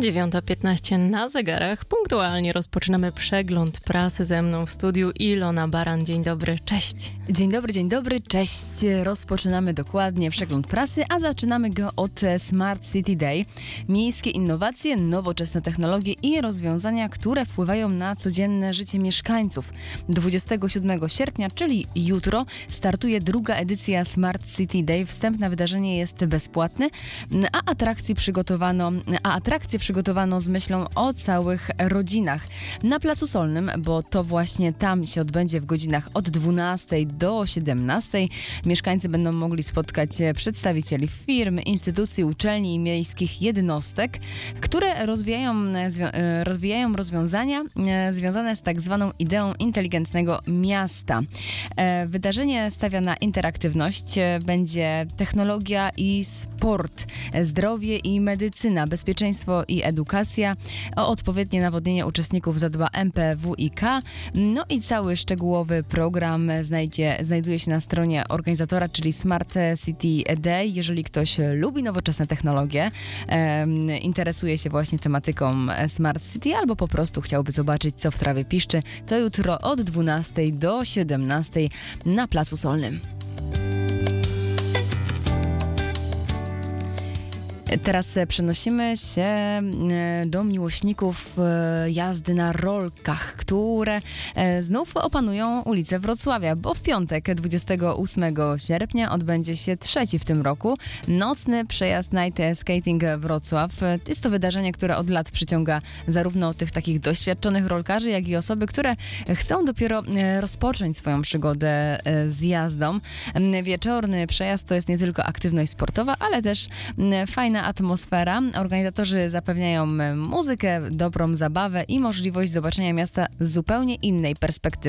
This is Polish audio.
9:15 na zegarach. Punktualnie rozpoczynamy przegląd prasy. Ze mną w studiu Ilona Baran. Dzień dobry, cześć. Dzień dobry, cześć. Rozpoczynamy dokładnie przegląd prasy, a zaczynamy go od Smart City Day. Miejskie innowacje, nowoczesne technologie i rozwiązania, które wpływają na codzienne życie mieszkańców. 27 sierpnia, czyli jutro, startuje druga edycja Smart City Day. Wstęp na wydarzenie jest bezpłatny, a atrakcje przygotowano z myślą o całych rodzinach. Na Placu Solnym, bo to właśnie tam się odbędzie w godzinach od 12 do 17. Mieszkańcy będą mogli spotkać przedstawicieli firm, instytucji, uczelni i miejskich jednostek, które rozwijają rozwiązania związane z tak zwaną ideą inteligentnego miasta. Wydarzenie stawia na interaktywność, będzie technologia i sport, zdrowie i medycyna, bezpieczeństwo i edukacja. O odpowiednie nawodnienie uczestników zadba MPWiK. No i cały szczegółowy program znajduje się na stronie organizatora, czyli Smart City Day. Jeżeli ktoś lubi nowoczesne technologie, interesuje się właśnie tematyką Smart City albo po prostu chciałby zobaczyć, co w trawie piszczy, to jutro od 12 do 17 na Placu Solnym. Teraz przenosimy się do miłośników jazdy na rolkach, które znów opanują ulice Wrocławia, bo w piątek 28 sierpnia odbędzie się trzeci w tym roku nocny przejazd Night Skating Wrocław. Jest to wydarzenie, które od lat przyciąga zarówno tych takich doświadczonych rolkarzy, jak i osoby, które chcą dopiero rozpocząć swoją przygodę z jazdą. Wieczorny przejazd to jest nie tylko aktywność sportowa, ale też fajna atmosfera. Organizatorzy zapewniają muzykę, dobrą zabawę i możliwość zobaczenia miasta z zupełnie innej perspektywy.